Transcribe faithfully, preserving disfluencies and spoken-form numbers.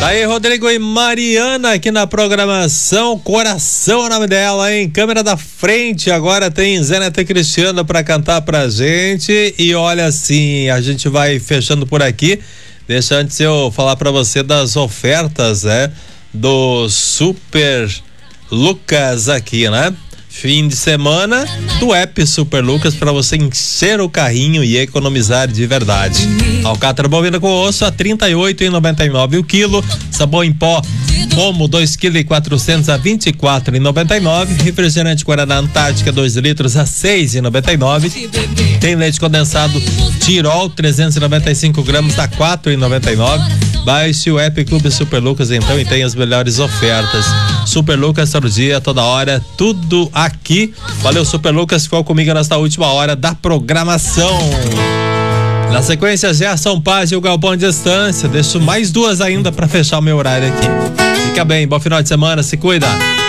Aí, Rodrigo e Mariana aqui na programação. Coração é o nome dela, hein? Câmera da frente. Agora tem Zé Neto e Cristiano pra cantar pra gente. E olha assim, a gente vai fechando por aqui. Deixa antes eu falar pra você das ofertas, né? Do Super Lucas aqui, né? Fim de semana do app Super Lucas para você encher o carrinho e economizar de verdade. Alcatra bovina com osso a trinta e oito reais e noventa e nove o quilo. Sabão em pó Omo dois quilos e quatrocentos a vinte e quatro reais e noventa e nove. Refrigerante Guaraná Antártica dois litros a seis reais e noventa e nove. Tem leite condensado Tirol trezentos e noventa e cinco gramas a quatro reais e noventa e nove. Baixe o app Clube Super Lucas então e tem as melhores ofertas. Super Lucas todo dia, toda hora, tudo aqui. Valeu, Super Lucas, ficou comigo nesta última hora da programação. Na sequência, Gerson Paz e o Galpão de Distância. Deixo mais duas ainda para fechar o meu horário aqui. Fica bem, bom final de semana, se cuida.